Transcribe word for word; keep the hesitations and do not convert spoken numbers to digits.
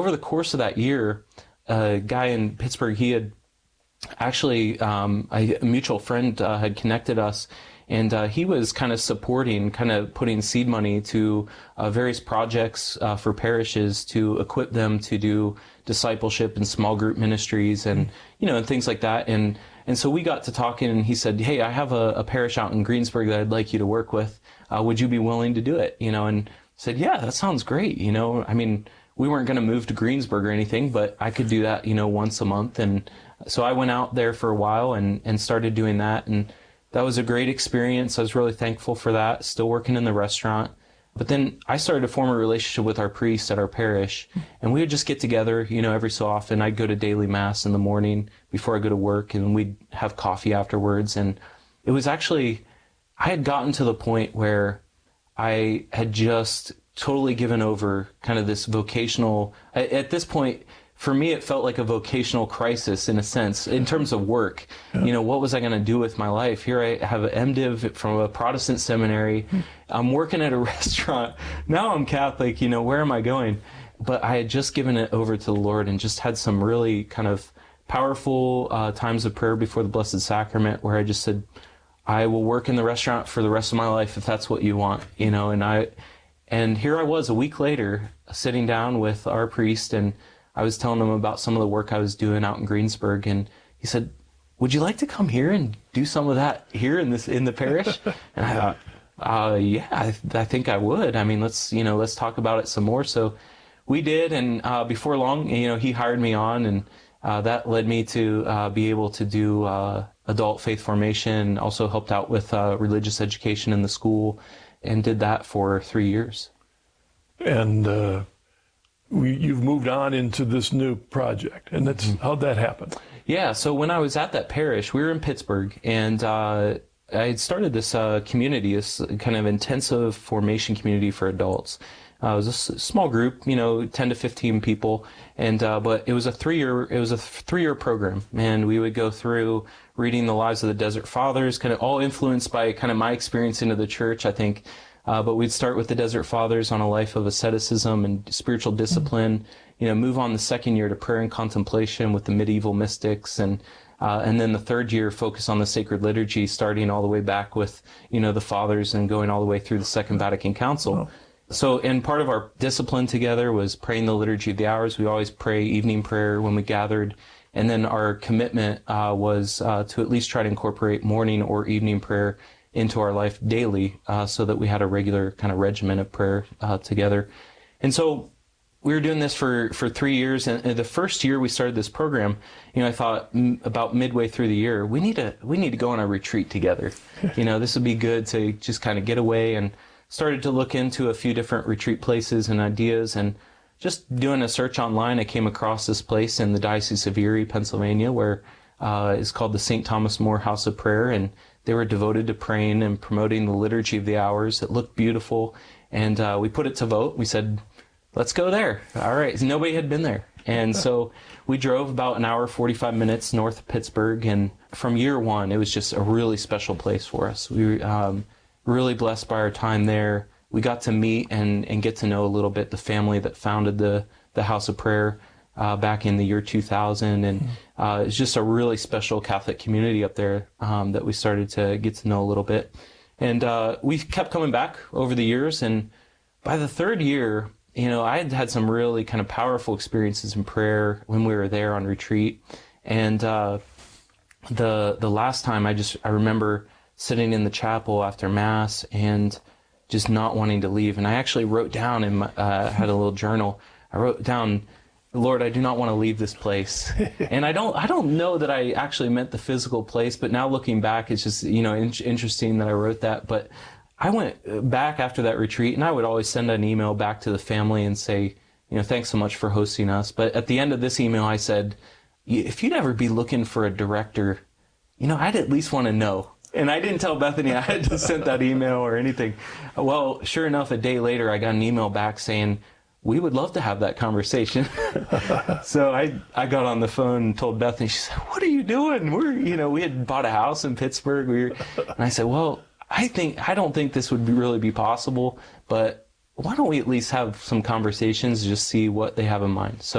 over the course of that year, a guy in Pittsburgh, he had actually, um, a mutual friend uh, had connected us, and uh, he was kind of supporting, kind of putting seed money to uh, various projects uh, for parishes to equip them to do discipleship and small group ministries and, you know, and things like that. And and so we got to talking, and he said, hey, I have a, a parish out in Greensburg that I'd like you to work with. Uh, would you be willing to do it? You know, and I said, yeah, that sounds great. You know, I mean, we weren't going to move to Greensburg or anything, but I could do that, you know, once a month. And so I went out there for a while and, and started doing that. And that was a great experience. I was really thankful for that, still working in the restaurant. But then I started to form a relationship with our priest at our parish, and we would just get together, you know, every so often. I'd go to daily mass in the morning before I go to work, and we'd have coffee afterwards. And it was actually, I had gotten to the point where I had just totally given over kind of this vocational, at this point, for me, it felt like a vocational crisis in a sense, in terms of work. Yeah. You know, what was I going to do with my life? Here I have an MDiv from a Protestant seminary. I'm working at a restaurant. Now I'm Catholic. You know, where am I going? But I had just given it over to the Lord and just had some really kind of powerful uh, times of prayer before the Blessed Sacrament where I just said, I will work in the restaurant for the rest of my life if that's what you want. You know, and I, and here I was a week later sitting down with our priest, and I was telling him about some of the work I was doing out in Greensburg, and he said, would you like to come here and do some of that here in this in the parish? And I thought, uh, yeah, I, I think I would. I mean, let's, you know, let's talk about it some more. So we did, and uh, before long, you know, he hired me on, and uh, that led me to uh, be able to do uh, adult faith formation, also helped out with uh, religious education in the school, and did that for three years. And uh We, you've moved on into this new project, and that's mm-hmm. How'd that happen? Yeah, so when I was at that parish, we were in Pittsburgh, and uh, I had started this uh, community, this kind of intensive formation community for adults. Uh, it was a s- small group, you know, ten to fifteen people, and uh, but it was a three-year it was a three-year program, and we would go through reading the lives of the Desert Fathers, kind of all influenced by kind of my experience into the church, I think. Uh, but we'd start with the Desert Fathers on a life of asceticism and spiritual discipline, you know, move on the second year to prayer and contemplation with the medieval mystics, and uh, and then the third year focus on the sacred liturgy, starting all the way back with, you know, the Fathers and going all the way through the Second Vatican Council. Oh. So, and part of our discipline together was praying the Liturgy of the Hours. We always pray evening prayer when we gathered. And then our commitment uh, was uh, to at least try to incorporate morning or evening prayer into our life daily, uh, so that we had a regular kind of regimen of prayer uh, together. And so we were doing this for, for three years. And, and the first year we started this program, you know, I thought m- about midway through the year, we need to, we need to go on a retreat together. You know, this would be good to just kind of get away, and started to look into a few different retreat places and ideas. And just doing a search online, I came across this place in the Diocese of Erie, Pennsylvania, where uh, it's called the Saint Thomas More House of Prayer. And they were devoted to praying and promoting the Liturgy of the Hours. It looked beautiful. And uh, we put it to vote. We said, let's go there. All right. Nobody had been there. And so we drove about an hour, forty-five minutes north of Pittsburgh. And from year one, it was just a really special place for us. We were um, really blessed by our time there. We got to meet and, and get to know a little bit the family that founded the, the House of Prayer uh, back in the year two thousand. And uh, it's just a really special Catholic community up there um, that we started to get to know a little bit. And uh, we kept coming back over the years. And by the third year, you know, I had had some really kind of powerful experiences in prayer when we were there on retreat. And uh, the the last time, I just I remember sitting in the chapel after Mass and just not wanting to leave. And I actually wrote down in my, uh, had a little journal. I wrote down, Lord, I do not want to leave this place. And I don't I don't know that I actually meant the physical place, but now looking back, it's just, you know, in- interesting that I wrote that. But I went back after that retreat, and I would always send an email back to the family and say, you know, thanks so much for hosting us. But at the end of this email, I said, if you'd ever be looking for a director, you know, I'd at least want to know. And I didn't tell Bethany I had to send that email or anything. Well, sure enough, a day later, I got an email back saying, we would love to have that conversation. So I, I got on the phone and told Bethany. She said, what are you doing? We're, you know, we had bought a house in Pittsburgh. We were, and I said, well, I think, I don't think this would be, really be possible, but why don't we at least have some conversations, just see what they have in mind. So